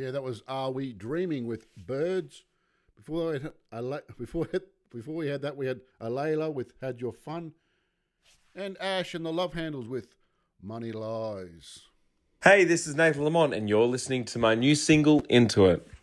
Yeah, that was Are We Dreaming with Birds. Before we had, before we had that, we had Alayla with Had Your Fun. And Ash and the Love Handles with Money Lies. Hey, this is Nathan Lamont, and you're listening to my new single, Into It.